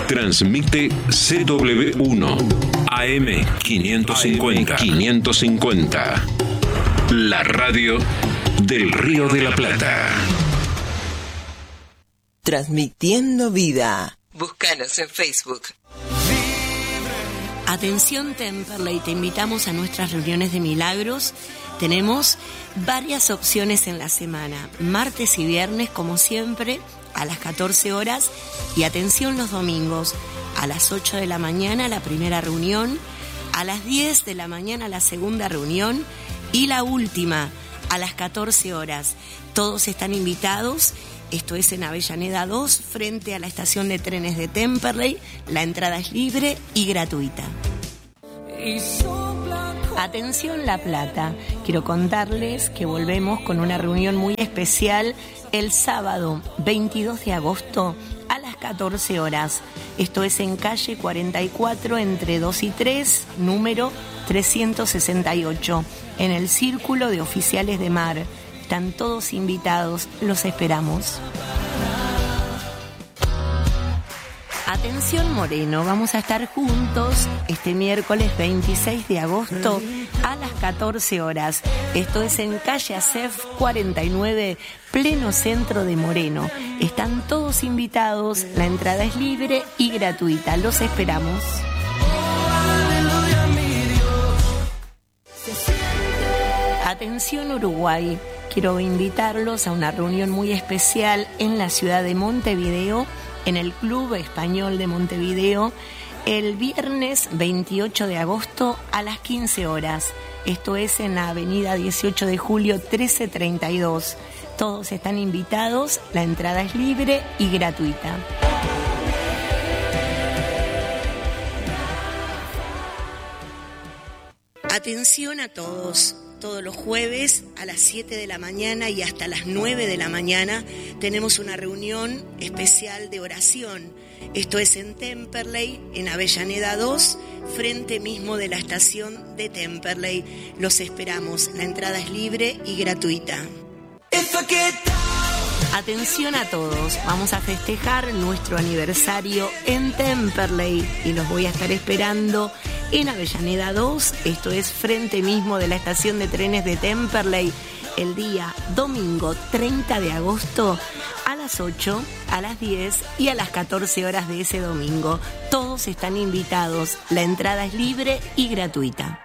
Transmite CW1 AM550. La radio del Río de la Plata. Transmitiendo vida. Búscanos en Facebook. Atención Temperley, te invitamos a nuestras reuniones de milagros. Tenemos varias opciones en la semana, martes y viernes como siempre a las 14 horas y atención los domingos a las 8 de la mañana la primera reunión, a las 10 de la mañana la segunda reunión y la última a las 14 horas. Todos están invitados. Esto es en Avellaneda 2, frente a la estación de trenes de Temperley. La entrada es libre y gratuita. Atención La Plata, quiero contarles que volvemos con una reunión muy especial el sábado 22 de agosto a las 14 horas. Esto es en calle 44 entre 2 y 3, número 368, en el Círculo de Oficiales de Mar. Están todos invitados, los esperamos. Atención Moreno, vamos a estar juntos este miércoles 26 de agosto a las 14 horas. Esto es en calle Acef 49, pleno centro de Moreno. Están todos invitados, la entrada es libre y gratuita. Los esperamos. Atención Uruguay, quiero invitarlos a una reunión muy especial en la ciudad de Montevideo, en el Club Español de Montevideo, el viernes 28 de agosto a las 15 horas. Esto es en la avenida 18 de julio 1332. Todos están invitados, la entrada es libre y gratuita. Atención a todos. Todos los jueves a las 7 de la mañana y hasta las 9 de la mañana tenemos una reunión especial de oración. Esto es en Temperley, en Avellaneda 2, frente mismo de la estación de Temperley. Los esperamos. La entrada es libre y gratuita. Atención a todos, vamos a festejar nuestro aniversario en Temperley y los voy a estar esperando en Avellaneda 2, esto es frente mismo de la estación de trenes de Temperley, el día domingo 30 de agosto a las 8, a las 10 y a las 14 horas de ese domingo. Todos están invitados, la entrada es libre y gratuita.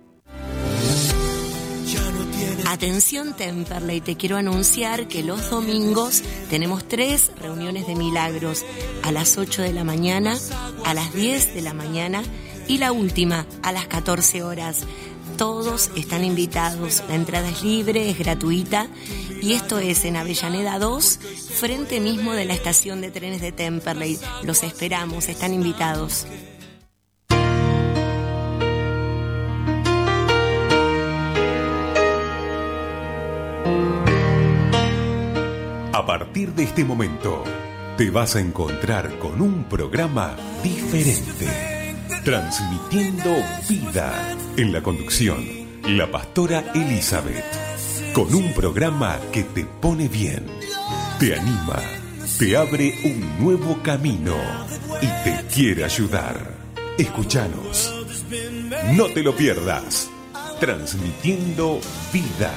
Atención Temperley, te quiero anunciar que los domingos tenemos 3 reuniones de milagros, a las 8 de la mañana, a las 10 de la mañana y la última a las 14 horas. Todos están invitados, la entrada es libre, es gratuita y esto es en Avellaneda 2, frente mismo de la estación de trenes de Temperley. Los esperamos, están invitados. A partir de este momento, te vas a encontrar con un programa diferente, transmitiendo vida. En la conducción, la pastora Elizabeth, con un programa que te pone bien, te anima, te abre un nuevo camino y te quiere ayudar. Escúchanos, no te lo pierdas, transmitiendo vida.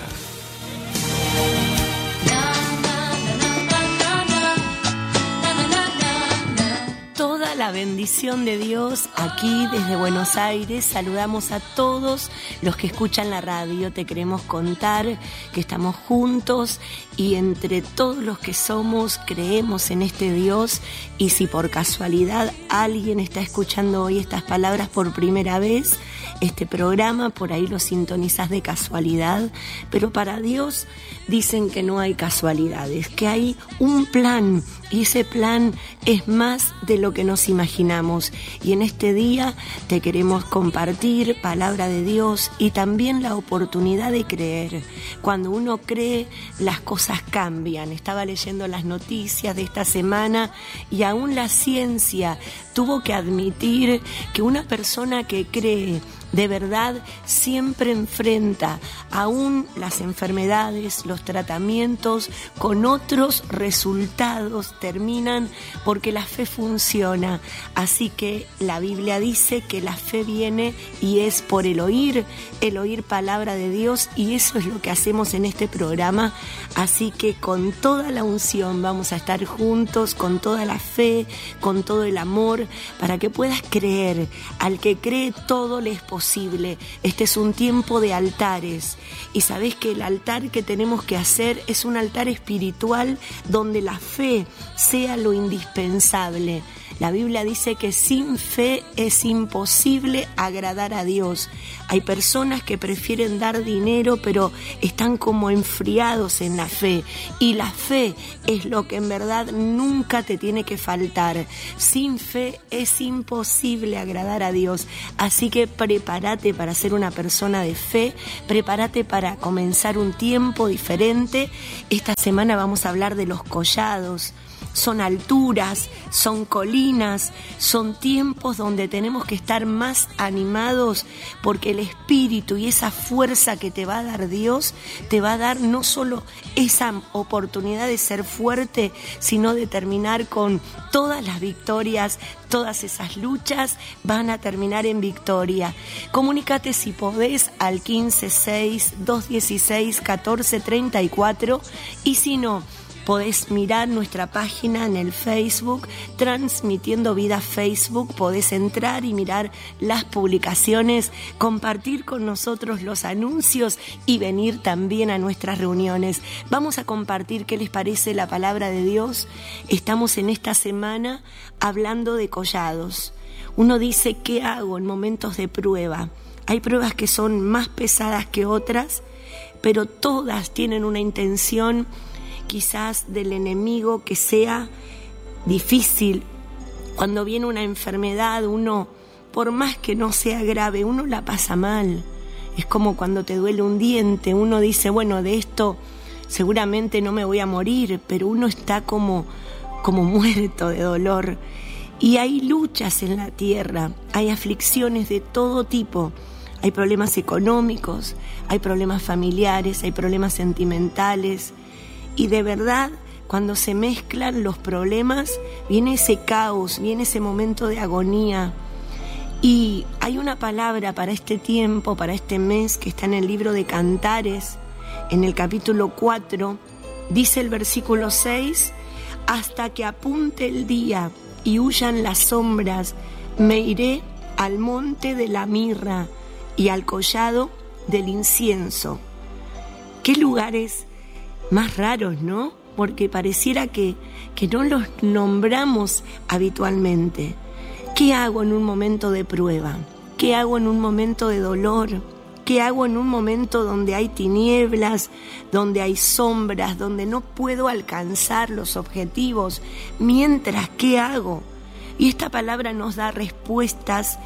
Toda la bendición de Dios aquí desde Buenos Aires. Saludamos a todos los que escuchan la radio. Te queremos contar que estamos juntos y entre todos los que somos creemos en este Dios. Y si por casualidad alguien está escuchando hoy estas palabras por primera vez, este programa por ahí lo sintonizas de casualidad, pero para Dios dicen que no hay casualidades, que hay un plan y ese plan es más de lo que nos imaginamos. Y en este día te queremos compartir palabra de Dios y también la oportunidad de creer. Cuando uno cree, las cosas cambian. Estaba leyendo las noticias de esta semana y aún la ciencia tuvo que admitir que una persona que cree de verdad siempre enfrenta aún las enfermedades, los tratamientos con otros resultados, terminan porque la fe funciona. Así que la Biblia dice que la fe viene y es por el oír palabra de Dios, y eso es lo que hacemos en este programa. Así que con toda la unción vamos a estar juntos, con toda la fe, con todo el amor, para que puedas creer. Al que cree todo le es posible. Este es un tiempo de altares, y sabés que el altar que tenemos que hacer es un altar espiritual donde la fe sea lo indispensable. La Biblia dice que sin fe es imposible agradar a Dios. Hay personas que prefieren dar dinero, pero están como enfriados en la fe. Y la fe es lo que en verdad nunca te tiene que faltar. Sin fe es imposible agradar a Dios. Así que prepárate para ser una persona de fe. Prepárate para comenzar un tiempo diferente. Esta semana vamos a hablar de los collados. Son alturas, son colinas, son tiempos donde tenemos que estar más animados, porque el Espíritu y esa fuerza que te va a dar Dios te va a dar no solo esa oportunidad de ser fuerte, sino de terminar con todas las victorias. Todas esas luchas van a terminar en victoria. Comunícate si podés al 156-216-1434, y si no, podés mirar nuestra página en el Facebook, Transmitiendo Vida Facebook. Podés entrar y mirar las publicaciones, compartir con nosotros los anuncios y venir también a nuestras reuniones. Vamos a compartir qué les parece la palabra de Dios. Estamos en esta semana hablando de collados. Uno dice, ¿qué hago en momentos de prueba? Hay pruebas que son más pesadas que otras, pero todas tienen una intención quizás del enemigo que sea difícil. Cuando viene una enfermedad, uno, por más que no sea grave, uno la pasa mal. Es como cuando te duele un diente, uno dice, bueno, de esto seguramente no me voy a morir, pero uno está como muerto de dolor. Y hay luchas en la tierra, hay aflicciones de todo tipo. Hay problemas económicos, hay problemas familiares, hay problemas sentimentales. Y de verdad, cuando se mezclan los problemas, viene ese caos, viene ese momento de agonía. Y hay una palabra para este tiempo, para este mes, que está en el libro de Cantares, en el capítulo 4, dice el versículo 6, hasta que apunte el día y huyan las sombras, me iré al monte de la mirra y al collado del incienso. ¿Qué lugares más raros, no? Porque pareciera que no los nombramos habitualmente. ¿Qué hago en un momento de prueba? ¿Qué hago en un momento de dolor? ¿Qué hago en un momento donde hay tinieblas, donde hay sombras, donde no puedo alcanzar los objetivos? Mientras, ¿qué hago? Y esta palabra nos da respuestas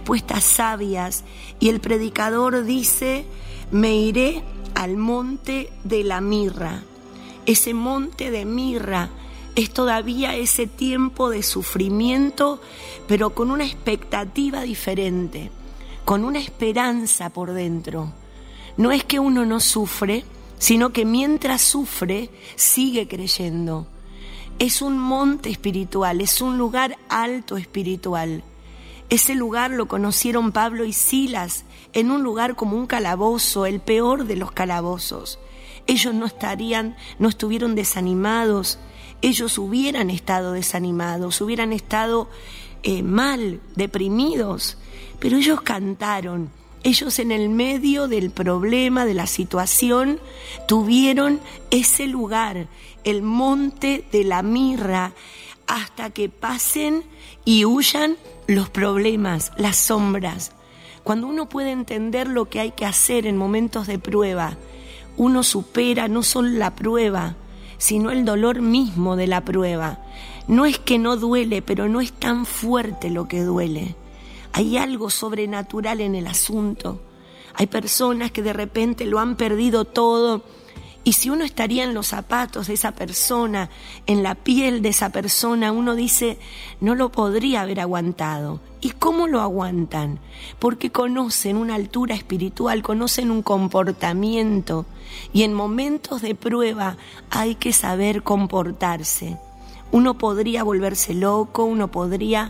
sabias. Y el predicador dice, me iré al monte de la mirra. Ese monte de mirra es todavía ese tiempo de sufrimiento, pero con una expectativa diferente, con una esperanza por dentro. No es que uno no sufre, sino que mientras sufre, sigue creyendo. Es un monte espiritual, es un lugar alto espiritual. Ese lugar lo conocieron Pablo y Silas en un lugar como un calabozo, el peor de los calabozos. Ellos no estuvieron desanimados, ellos hubieran estado desanimados, hubieran estado mal, deprimidos, pero ellos cantaron. Ellos en el medio del problema, de la situación, tuvieron ese lugar, el monte de la mirra, hasta que pasen y huyan los problemas, las sombras. Cuando uno puede entender lo que hay que hacer en momentos de prueba, uno supera no solo la prueba, sino el dolor mismo de la prueba. No es que no duele, pero no es tan fuerte lo que duele. Hay algo sobrenatural en el asunto. Hay personas que de repente lo han perdido todo Y si uno estaría en los zapatos de esa persona, en la piel de esa persona, uno dice, no lo podría haber aguantado. ¿Y cómo lo aguantan? Porque conocen una altura espiritual, conocen un comportamiento. Y en momentos de prueba hay que saber comportarse. Uno podría volverse loco, uno podría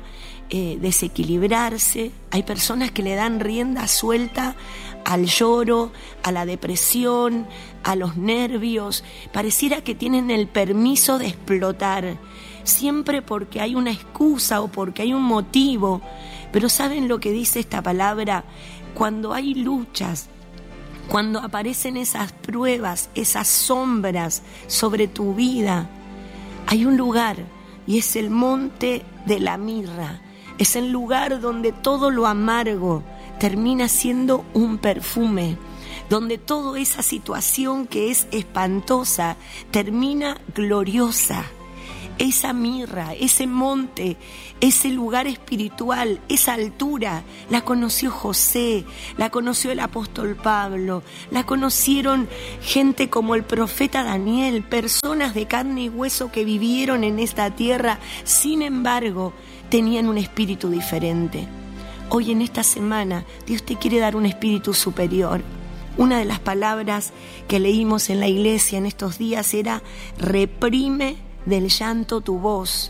desequilibrarse. Hay personas que le dan rienda suelta al lloro, a la depresión, a los nervios. Pareciera que tienen el permiso de explotar, siempre porque hay una excusa o porque hay un motivo. Pero ¿saben lo que dice esta palabra? Cuando hay luchas, cuando aparecen esas pruebas, esas sombras sobre tu vida, hay un lugar y es el monte de la mirra. Es el lugar donde todo lo amargo termina siendo un perfume, donde toda esa situación que es espantosa termina gloriosa. Esa mirra, ese monte, ese lugar espiritual, esa altura, la conoció José, la conoció el apóstol Pablo, la conocieron gente como el profeta Daniel, personas de carne y hueso que vivieron en esta tierra. Sin embargo, tenían un espíritu diferente. Hoy en esta semana, Dios te quiere dar un espíritu superior. Una de las palabras que leímos en la iglesia en estos días era: reprime del llanto tu voz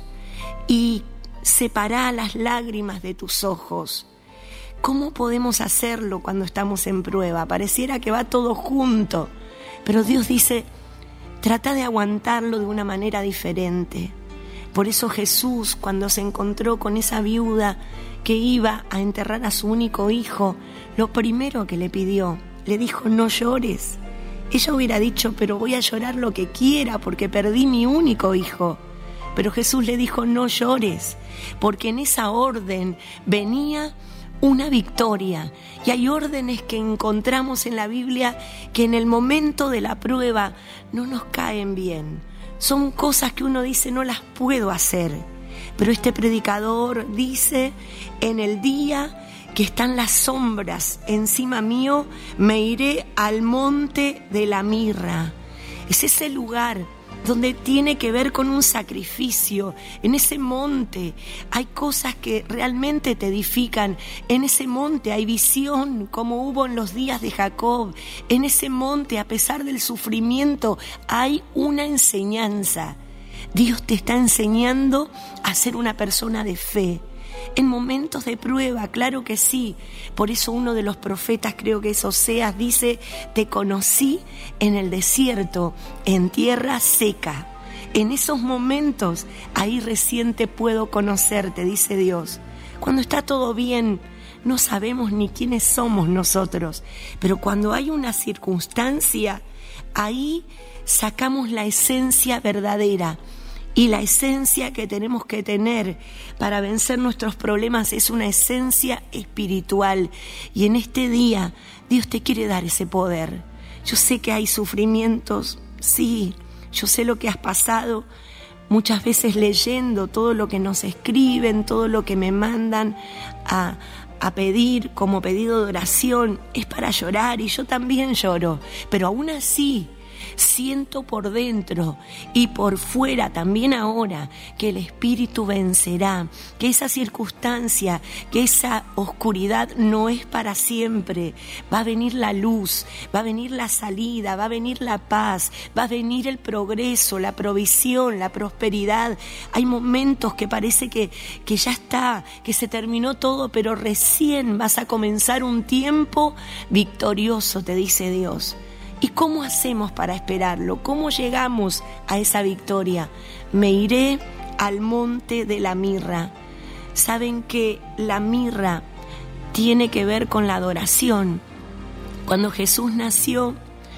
y separa las lágrimas de tus ojos. ¿Cómo podemos hacerlo cuando estamos en prueba? Pareciera que va todo junto, pero Dios dice, trata de aguantarlo de una manera diferente. Por eso Jesús, cuando se encontró con esa viuda que iba a enterrar a su único hijo, lo primero que le pidió, le dijo, no llores. Ella hubiera dicho, pero voy a llorar lo que quiera porque perdí mi único hijo. Pero Jesús le dijo, no llores, porque en esa orden venía una victoria. Y hay órdenes que encontramos en la Biblia que en el momento de la prueba no nos caen bien. Son cosas que uno dice, no las puedo hacer. Pero este predicador dice, en el día que están las sombras encima mío, me iré al monte de la mirra. Es ese lugar donde tiene que ver con un sacrificio. En ese monte hay cosas que realmente te edifican. En ese monte hay visión, como hubo en los días de Jacob. En ese monte, a pesar del sufrimiento, hay una enseñanza. Dios te está enseñando a ser una persona de fe. En momentos de prueba, claro que sí. Por eso uno de los profetas, creo que es Oseas, dice, te conocí en el desierto, en tierra seca. En esos momentos, ahí recién te puedo conocerte, dice Dios. Cuando está todo bien, no sabemos ni quiénes somos nosotros. Pero cuando hay una circunstancia, ahí sacamos la esencia verdadera. Y la esencia que tenemos que tener para vencer nuestros problemas es una esencia espiritual. Y en este día Dios te quiere dar ese poder. Yo sé que hay sufrimientos, sí, yo sé lo que has pasado. Muchas veces leyendo todo lo que nos escriben, todo lo que me mandan a pedir como pedido de oración, es para llorar y yo también lloro. Pero aún así, siento por dentro y por fuera también ahora que el Espíritu vencerá, que esa circunstancia, que esa oscuridad no es para siempre. Va a venir la luz, va a venir la salida, va a venir la paz, va a venir el progreso, la provisión, la prosperidad. Hay momentos que parece que ya está, que se terminó todo, pero recién vas a comenzar un tiempo victorioso, te dice Dios. ¿Y cómo hacemos para esperarlo? ¿Cómo llegamos a esa victoria? Me iré al monte de la mirra. Saben que la mirra tiene que ver con la adoración. Cuando Jesús nació,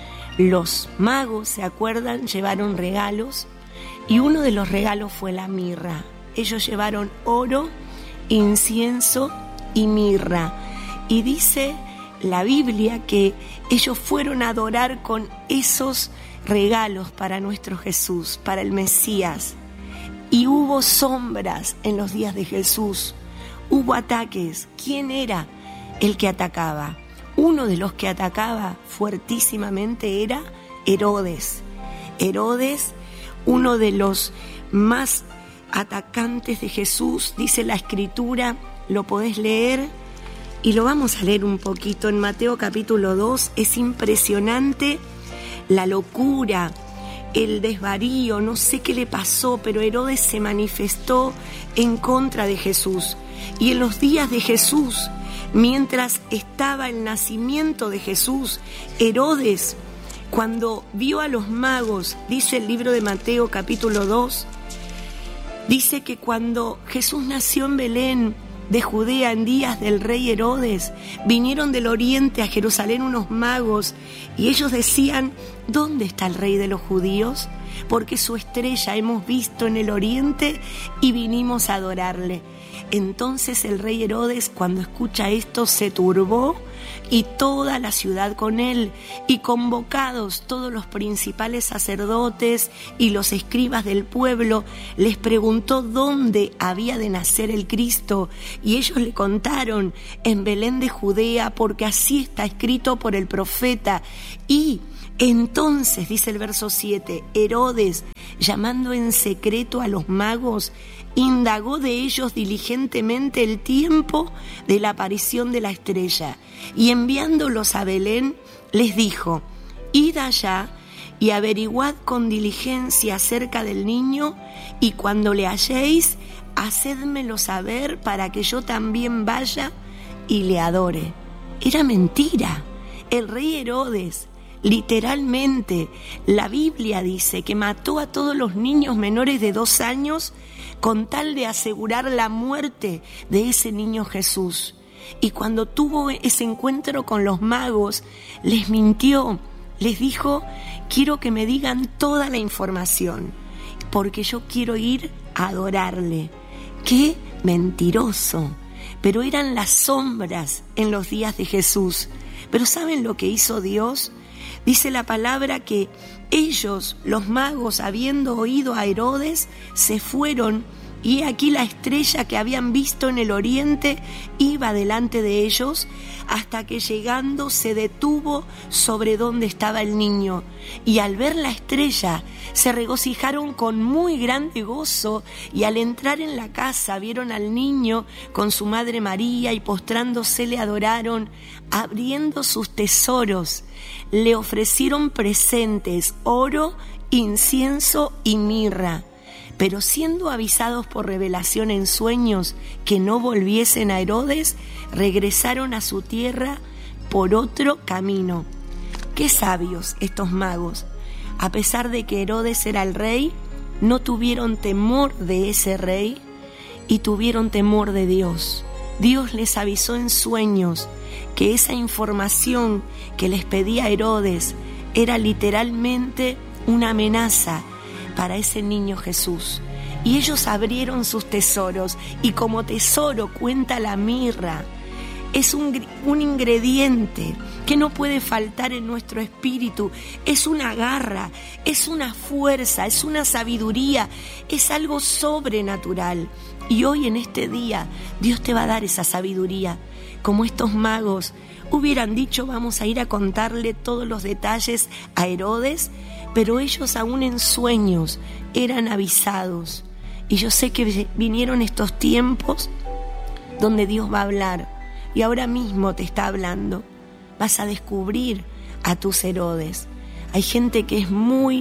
los magos, ¿se acuerdan? Llevaron regalos y uno de los regalos fue la mirra. Ellos llevaron oro, incienso y mirra. Y dice la Biblia que ellos fueron a adorar con esos regalos para nuestro Jesús, para el Mesías. Y hubo sombras en los días de Jesús, hubo ataques. ¿Quién era el que atacaba? Uno de los que atacaba fuertísimamente era Herodes. Herodes, uno de los más atacantes de Jesús, dice la Escritura, lo podés leer y lo vamos a leer un poquito en Mateo capítulo 2. Es impresionante la locura, el desvarío, no sé qué le pasó, pero Herodes se manifestó en contra de Jesús. Y en los días de Jesús, mientras estaba el nacimiento de Jesús, Herodes, cuando vio a los magos, dice el libro de Mateo capítulo 2, dice que cuando Jesús nació en Belén de Judea en días del rey Herodes, vinieron del oriente a Jerusalén unos magos y ellos decían: ¿dónde está el rey de los judíos? Porque su estrella hemos visto en el oriente y vinimos a adorarle. Entonces el rey Herodes, cuando escucha esto, se turbó y toda la ciudad con él, y convocados todos los principales sacerdotes y los escribas del pueblo, les preguntó dónde había de nacer el Cristo, y ellos le contaron: en Belén de Judea, porque así está escrito por el profeta. Y entonces, dice el verso 7, Herodes, llamando en secreto a los magos, indagó de ellos diligentemente el tiempo de la aparición de la estrella, y enviándolos a Belén, les dijo: id allá y averiguad con diligencia acerca del niño, y cuando le halléis, hacédmelo saber para que yo también vaya y le adore. Era mentira. El rey Herodes, literalmente, la Biblia dice que mató a todos los niños menores de 2 años con tal de asegurar la muerte de ese niño Jesús. Y cuando tuvo ese encuentro con los magos, les mintió, les dijo: quiero que me digan toda la información, porque yo quiero ir a adorarle. ¡Qué mentiroso! Pero eran las sombras en los días de Jesús. Pero ¿saben lo que hizo Dios? Dice la palabra que ellos, los magos, habiendo oído a Herodes, se fueron, y aquí la estrella que habían visto en el oriente iba delante de ellos, hasta que llegando se detuvo sobre donde estaba el niño. Y al ver la estrella se regocijaron con muy grande gozo, y al entrar en la casa vieron al niño con su madre María, y postrándose le adoraron. Abriendo sus tesoros, le ofrecieron presentes: oro, incienso y mirra. Pero siendo avisados por revelación en sueños que no volviesen a Herodes, regresaron a su tierra por otro camino. Qué sabios estos magos. A pesar de que Herodes era el rey, no tuvieron temor de ese rey y tuvieron temor de Dios. Dios les avisó en sueños que esa información que les pedía Herodes era literalmente una amenaza para ese niño Jesús. Y ellos abrieron sus tesoros, y como tesoro cuenta la mirra. Es un ingrediente que no puede faltar en nuestro espíritu. Es una garra, es una fuerza, es una sabiduría, es algo sobrenatural. Y hoy en este día Dios te va a dar esa sabiduría. Como estos magos hubieran dicho: vamos a ir a contarle todos los detalles a Herodes, pero ellos aún en sueños eran avisados. Y yo sé que vinieron estos tiempos donde Dios va a hablar, y ahora mismo te está hablando. Vas a descubrir a tus Herodes. Hay gente que es muy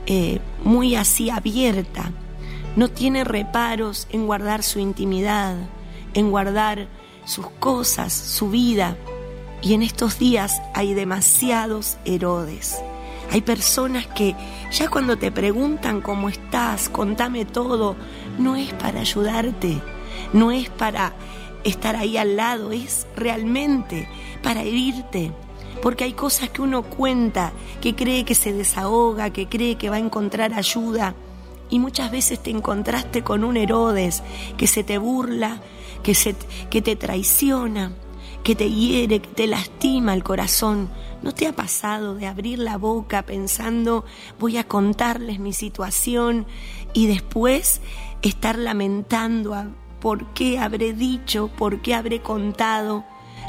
así abierta, no tiene reparos en guardar su intimidad, en guardar sus cosas, su vida. Y en estos días hay demasiados Herodes. Hay personas que ya cuando te preguntan cómo estás, contame todo, no es para ayudarte, no es para estar ahí al lado, es realmente para herirte. Porque hay cosas que uno cuenta, que cree que se desahoga, que cree que va a encontrar ayuda. Y muchas veces te encontraste con un Herodes que se te burla, que te traiciona, que te hiere, que te lastima el corazón. ¿No te ha pasado de abrir la boca pensando: voy a contarles mi situación, y después estar lamentando por qué habré dicho, por qué habré contado?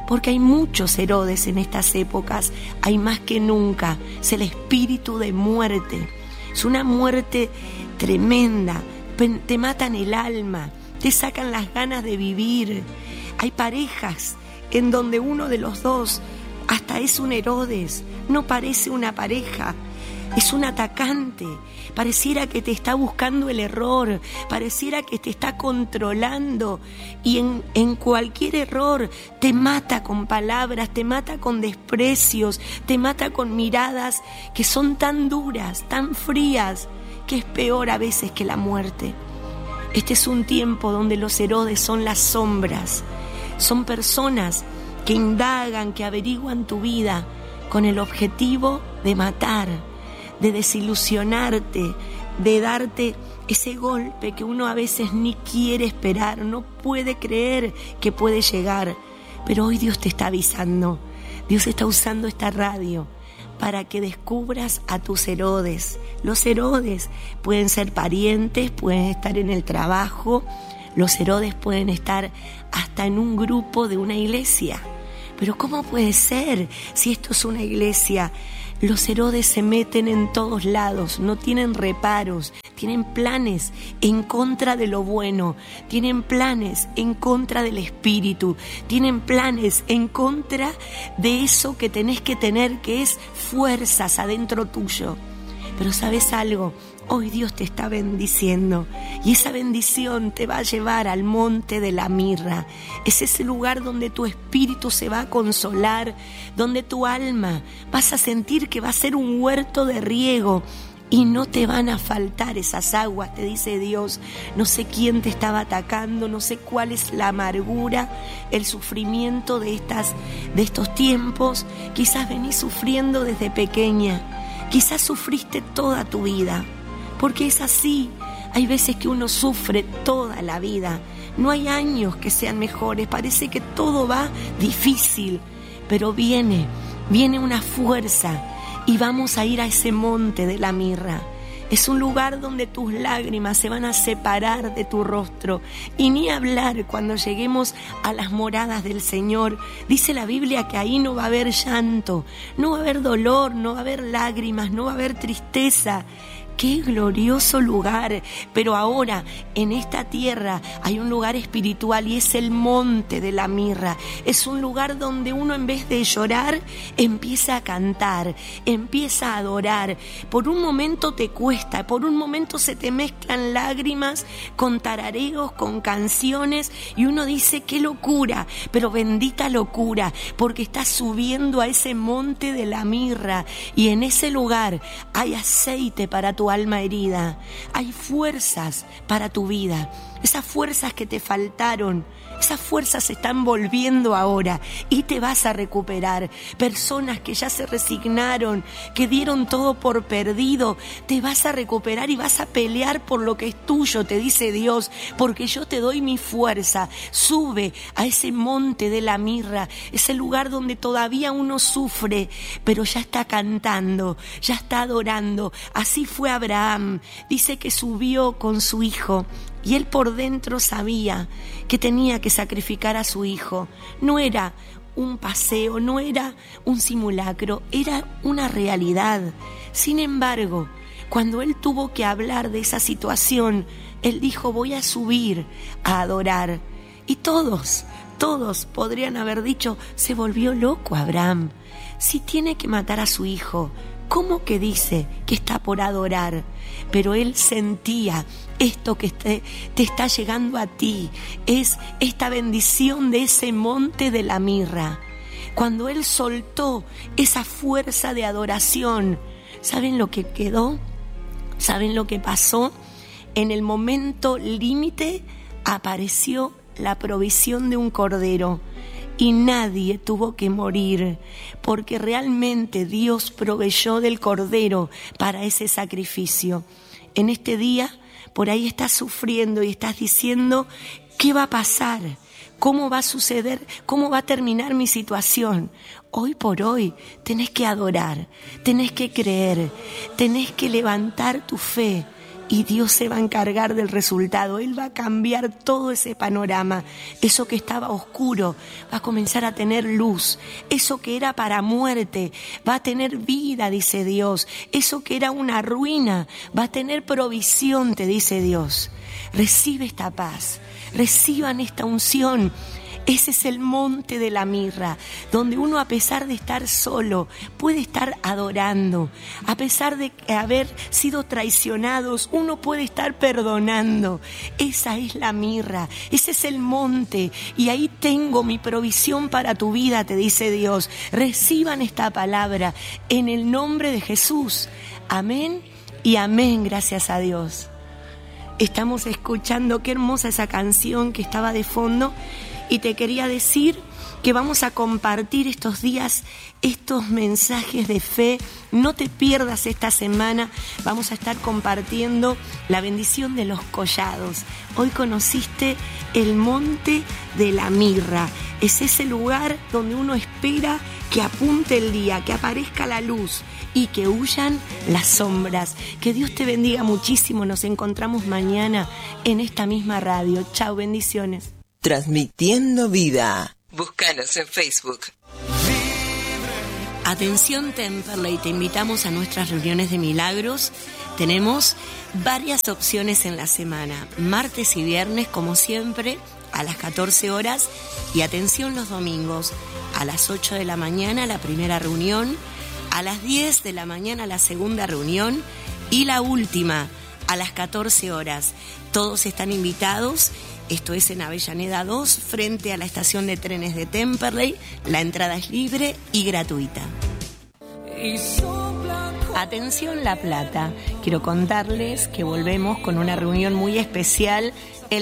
porque hay muchos Herodes en estas épocas, hay más que nunca. Es el espíritu de muerte, es una muerte tremenda, te matan el alma, te sacan las ganas de vivir. Hay parejas en donde uno de los dos hasta es un Herodes, no parece una pareja, es un atacante. Pareciera que te está buscando el error, pareciera que te está controlando, y en cualquier error te mata con palabras, te mata con desprecios, te mata con miradas que son tan duras, tan frías, que es peor a veces que la muerte. Este es un tiempo donde los Herodes son las sombras, son personas que indagan, que averiguan tu vida con el objetivo de matar, de desilusionarte, de darte ese golpe que uno a veces ni quiere esperar, no puede creer que puede llegar. Pero hoy Dios te está avisando, Dios está usando esta radio para que descubras a tus Herodes. Los Herodes pueden ser parientes, pueden estar en el trabajo, los Herodes pueden estar hasta en un grupo de una iglesia. Pero ¿cómo puede ser si esto es una iglesia? Los Herodes se meten en todos lados, no tienen reparos, tienen planes en contra de lo bueno, tienen planes en contra del espíritu, tienen planes en contra de eso que tenés que tener, que es fuerzas adentro tuyo. Pero ¿sabes algo? Hoy Dios te está bendiciendo y esa bendición te va a llevar al monte de la mirra. Es ese lugar donde tu espíritu se va a consolar, donde tu alma vas a sentir que va a ser un huerto de riego y no te van a faltar esas aguas, te dice Dios. No sé quién te estaba atacando, no sé cuál es la amargura, el sufrimiento de estos tiempos. Quizás venís sufriendo desde pequeña, quizás sufriste toda tu vida. Porque es así, hay veces que uno sufre toda la vida, no hay años que sean mejores, parece que todo va difícil, pero viene una fuerza y vamos a ir a ese monte de la mirra. Es un lugar donde tus lágrimas se van a separar de tu rostro. Y ni hablar cuando lleguemos a las moradas del Señor. Dice la Biblia que ahí no va a haber llanto, no va a haber dolor, no va a haber lágrimas, no va a haber tristeza. ¡Qué glorioso lugar! Pero ahora, en esta tierra, hay un lugar espiritual y es el monte de la mirra. Es un lugar donde uno, en vez de llorar, empieza a cantar, empieza a adorar. Por un momento te cuesta, por un momento se te mezclan lágrimas con tarareos, con canciones, y uno dice, ¡qué locura! Pero bendita locura, porque estás subiendo a ese monte de la mirra y en ese lugar hay aceite para tu alma herida, hay fuerzas para tu vida. Esas fuerzas que te faltaron, esas fuerzas se están volviendo ahora y te vas a recuperar. Personas que ya se resignaron, que dieron todo por perdido, te vas a recuperar y vas a pelear por lo que es tuyo, te dice Dios, porque yo te doy mi fuerza. Sube a ese monte de la mirra, ese lugar donde todavía uno sufre, pero ya está cantando, ya está adorando. Así fue Abraham, dice que subió con su hijo. Y él por dentro sabía que tenía que sacrificar a su hijo. No era un paseo, no era un simulacro, era una realidad. Sin embargo, cuando él tuvo que hablar de esa situación, él dijo, voy a subir a adorar. Y todos podrían haber dicho, se volvió loco Abraham. Si tiene que matar a su hijo, ¿cómo que dice que está por adorar? Pero él sentía esto que te está llegando a ti, es esta bendición de ese monte de la mirra. Cuando él soltó esa fuerza de adoración, ¿saben lo que quedó? ¿Saben lo que pasó? En el momento límite apareció la provisión de un cordero. Y nadie tuvo que morir, porque realmente Dios proveyó del cordero para ese sacrificio. En este día, por ahí estás sufriendo y estás diciendo, ¿qué va a pasar? ¿Cómo va a suceder? ¿Cómo va a terminar mi situación? Hoy por hoy tenés que adorar, tenés que creer, tenés que levantar tu fe y Dios se va a encargar del resultado. Él va a cambiar todo ese panorama. Eso que estaba oscuro va a comenzar a tener luz. Eso que era para muerte va a tener vida, dice Dios. Eso que era una ruina va a tener provisión, te dice Dios. Recibe esta paz, reciban esta unción. Ese es el monte de la mirra, donde uno, a pesar de estar solo, puede estar adorando. A pesar de haber sido traicionados, uno puede estar perdonando. Esa es la mirra, ese es el monte, y ahí tengo mi provisión para tu vida, te dice Dios. Reciban esta palabra en el nombre de Jesús. Amén y amén, gracias a Dios. Estamos escuchando, qué hermosa esa canción que estaba de fondo. Y te quería decir que vamos a compartir estos días estos mensajes de fe. No te pierdas esta semana, vamos a estar compartiendo la bendición de los collados. Hoy conociste el monte de la mirra. Es ese lugar donde uno espera que apunte el día, que aparezca la luz y que huyan las sombras. Que Dios te bendiga muchísimo. Nos encontramos mañana en esta misma radio. Chao, bendiciones. Transmitiendo vida. Búscanos en Facebook. Atención Temperley, te invitamos a nuestras reuniones de milagros. Tenemos varias opciones en la semana, martes y viernes como siempre a las 14 horas y atención los domingos a las 8 de la mañana la primera reunión, a las 10 de la mañana la segunda reunión y la última a las 14 horas. Todos están invitados. Esto es en Avellaneda 2, frente a la estación de trenes de Temperley. La entrada es libre y gratuita. Atención La Plata, quiero contarles que volvemos con una reunión muy especial